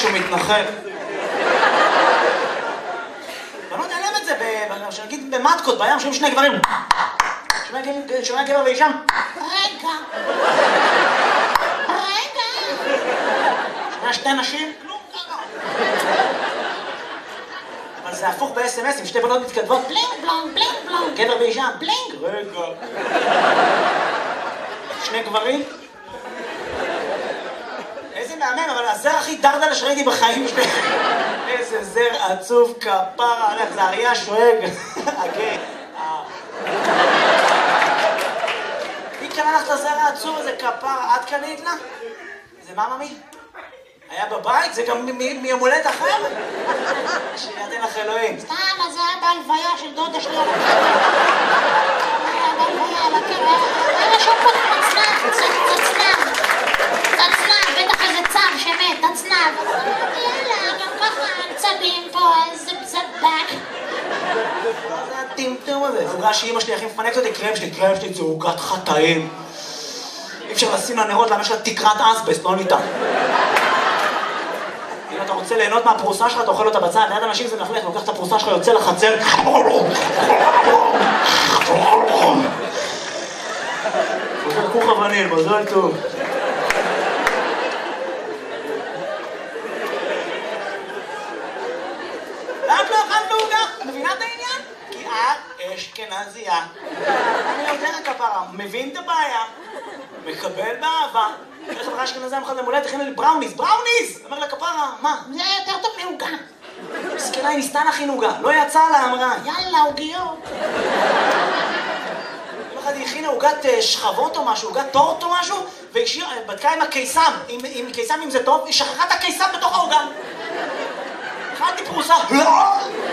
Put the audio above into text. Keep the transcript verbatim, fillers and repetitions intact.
שהוא מתנחל. בנות אין להם את זה, נגיד במטקות, בים, שומעים שני גברים. שומע גבר ואישה. רגע. רגע. שומע שתי נשים. כלום ככה. אבל זה הפוך ב-אס אם אס, עם שתי בנות מתכתבות. בלינג בלונג, בלינג בלונג. גבר ואישה. בלינג. רגע. שני גברים. איזה מהמם, אבל הזר הכי דרדלה שראיתי בחיים שלי. איזה זר עצוב כפרה עליך, זה אריה שואג. אוקיי. היא קנה לך את הזר העצוב הזה כפרה, את קנית לה? זה מה ממי? היה בבית? זה גם מיומולדת אחר? שידן לך אלוהים. סתם, אז זה היה בהלוויה של דודה שלי על הקבר. היה בהלוויה על הקבר. היה שם פה תצנב, תצנב. תצנב, בטח איזה צב שמת, תצנב. יאללה, גם ככה צבים פה, איזה צבק. זה הטמטום הזה. עוגה שאמא שלי הכי מפנקת אותי, קרם שלי, קרם שלי זה עוגת חטאים. אי אפשר לשים לנרות, למה יש לה תקרת אסבסט, לא ניתן. אם אתה רוצה ליהנות מהפרוסה שלך, אתה אוכל אותה בצד, ליד אנשים זה מפלט, לוקח את הפרוסה שלך, יוצא לחצר. חוזר כוך וניל, מזל טוב. למה לא אכלת עוגה? מבינה את העניין? כי את אשכנזייה. אני יודע כפרה, מבין את הבעיה, מקבל באהבה. איך חברה אשכנזייה מחד למולדת, תכין לי בראוניס, בראוניס! אומר לה כפרה, מה? זה יותר טוב מעוגה. מסכנה, היא ניסתה להכין עוגה, לא יצא לה, אמרה. יאללה, עוגיות. יום אחד היא הכינה עוגת שכבות או משהו, עוגת טורט או משהו, והיא בדקה עם הקיסם, עם קיסם אם זה טוב, היא שכחה את הקיסם בתוך העוגה. אכלתי פרוסה,